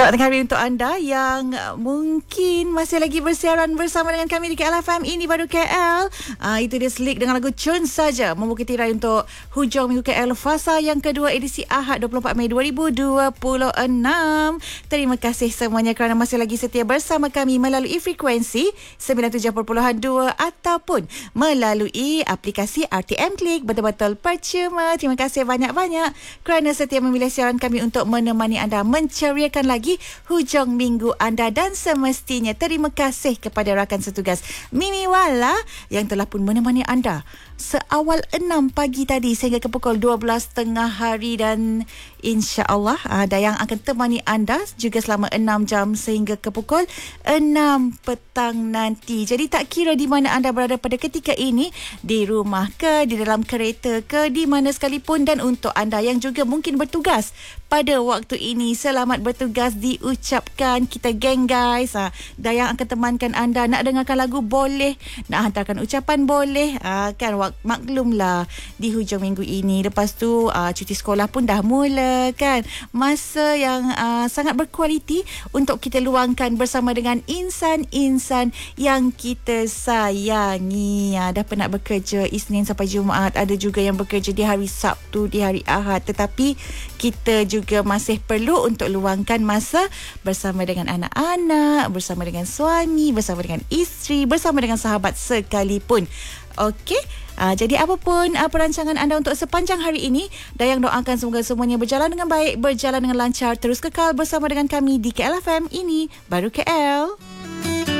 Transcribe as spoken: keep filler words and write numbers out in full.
Selamat hari untuk anda yang mungkin masih lagi bersiaran bersama dengan kami di K L F M. Ini baru K L. Uh, itu dia Slick dengan lagu Cun Saja membuka tirai untuk hujung minggu K L fasa yang kedua edisi Ahad dua puluh empat Mei dua ribu dua puluh enam. Terima kasih semuanya kerana masih lagi setia bersama kami melalui frekuensi sembilan puluh tujuh perpuluhan dua ataupun melalui aplikasi R T M Klik. Betul-betul percuma. Terima kasih banyak-banyak kerana setia memilih siaran kami untuk menemani anda, menceriakan lagi hujung minggu anda, dan semestinya terima kasih kepada rakan setugas Mimi Wala yang telah pun menemani anda seawal enam pagi tadi sehingga ke pukul dua belas tengah hari, dan insya-Allah ada yang akan temani anda juga selama enam jam sehingga ke pukul enam petang nanti. Jadi tak kira di mana anda berada pada ketika ini, di rumah ke, di dalam kereta ke, di mana sekalipun, dan untuk anda yang juga mungkin bertugas pada waktu ini, selamat bertugas diucapkan. Kita geng guys. Ha, dan yang akan temankan anda, nak dengarkan lagu boleh, nak hantarkan ucapan boleh. Ha, kan maklumlah di hujung minggu ini. Lepas tu uh, cuti sekolah pun dah mula kan. Masa yang uh, sangat berkualiti untuk kita luangkan bersama dengan insan-insan yang kita sayangi. Ha, dah penat bekerja Isnin sampai Jumaat. Ada juga yang bekerja di hari Sabtu, di hari Ahad. Tetapi kita juga masih perlu untuk luangkan masa bersama dengan anak-anak, bersama dengan suami, bersama dengan isteri, bersama dengan sahabat sekalipun. Okey, uh, jadi apapun uh, perancangan anda untuk sepanjang hari ini, Dayang doakan semoga semuanya berjalan dengan baik, berjalan dengan lancar. Terus kekal bersama dengan kami di K L F M. Ini baru K L.